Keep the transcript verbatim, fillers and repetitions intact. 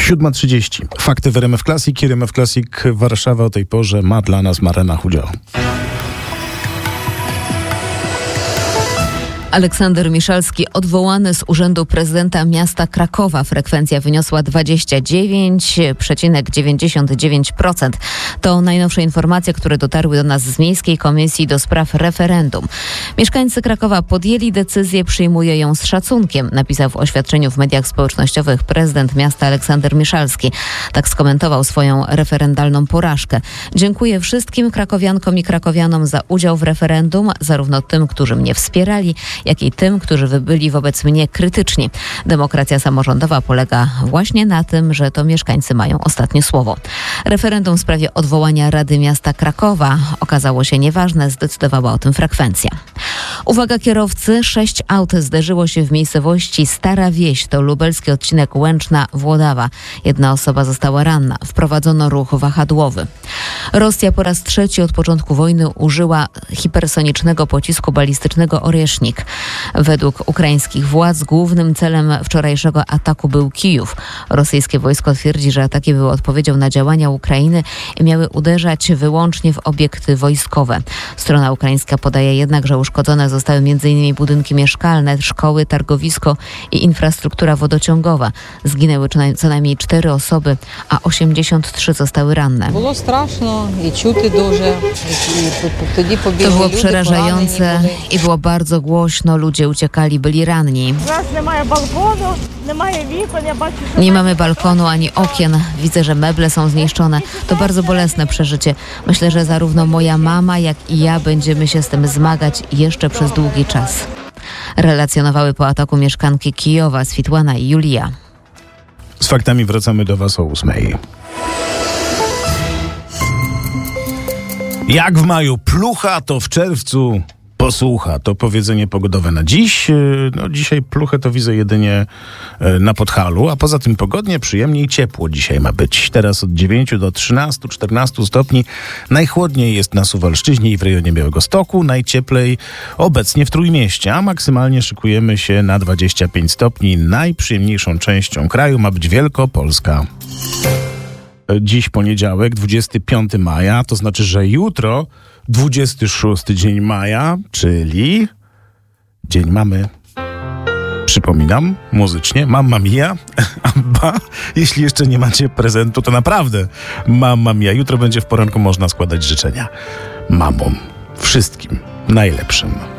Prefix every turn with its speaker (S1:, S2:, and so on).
S1: siódma trzydzieści. Fakty w R M F Classic. R M F Classic Warszawa o tej porze ma dla nas Marena Chudziała.
S2: Aleksander Miszalski odwołany z urzędu prezydenta miasta Krakowa. Frekwencja wyniosła dwadzieścia dziewięć przecinek dziewięćdziesiąt dziewięć procent. To najnowsze informacje, które dotarły do nas z Miejskiej Komisji do Spraw Referendum. Mieszkańcy Krakowa podjęli decyzję, przyjmuje ją z szacunkiem, napisał w oświadczeniu w mediach społecznościowych prezydent miasta Aleksander Miszalski. Tak skomentował swoją referendalną porażkę. Dziękuję wszystkim krakowiankom i krakowianom za udział w referendum, zarówno tym, którzy mnie wspierali, jak i tym, którzy byli wobec mnie krytyczni. Demokracja samorządowa polega właśnie na tym, że to mieszkańcy mają ostatnie słowo. Referendum w sprawie odwołania Rady Miasta Krakowa okazało się nieważne, zdecydowała o tym frekwencja. Uwaga kierowcy, sześć aut zderzyło się w miejscowości Stara Wieś, to lubelski odcinek Łęczna-Włodawa. Jedna osoba została ranna. Wprowadzono ruch wahadłowy. Rosja po raz trzeci od początku wojny użyła hipersonicznego pocisku balistycznego Oрешnik. Według ukraińskich władz głównym celem wczorajszego ataku był Kijów. Rosyjskie wojsko twierdzi, że ataki były odpowiedzią na działania Ukrainy i miały uderzać wyłącznie w obiekty wojskowe. Strona ukraińska podaje jednak, że uszkodzone zostały m.in. budynki mieszkalne, szkoły, targowisko i infrastruktura wodociągowa. Zginęły co najmniej cztery osoby, a osiemdziesiąt trzy zostały ranne.
S3: Było straszno i czuty duże.
S2: To było przerażające i było bardzo głośno. Ludzie uciekali, byli ranni. Nie mamy balkonu ani okien. Widzę, że meble są zniszczone. To bardzo bolesne przeżycie. Myślę, że zarówno moja mama, jak i ja będziemy się z tym zmagać jeszcze przez długi czas. Relacjonowały po ataku mieszkanki Kijowa, Switłana i Julia.
S1: Z faktami wracamy do Was o ósmej. Jak w maju plucha, to w czerwcu posłucha. To powiedzenie pogodowe na dziś. No dzisiaj pluchę to widzę jedynie na Podhalu, a poza tym pogodnie, przyjemnie i ciepło dzisiaj ma być. Teraz od dziewięciu do trzynastu czternastu stopni. Najchłodniej jest na Suwalszczyźnie i w rejonie Białegostoku. Najcieplej obecnie w Trójmieście, a maksymalnie szykujemy się na dwadzieścia pięć stopni. Najprzyjemniejszą częścią kraju ma być Wielkopolska. Dziś poniedziałek, dwudziestego piątego maja, to znaczy, że jutro dwudziesty szósty dzień maja, czyli dzień mamy. Przypominam, muzycznie, Mamma Mia, Abba. Jeśli jeszcze nie macie prezentu, to naprawdę Mamma Mia. Jutro będzie w poranku można składać życzenia mamom. Wszystkim najlepszym.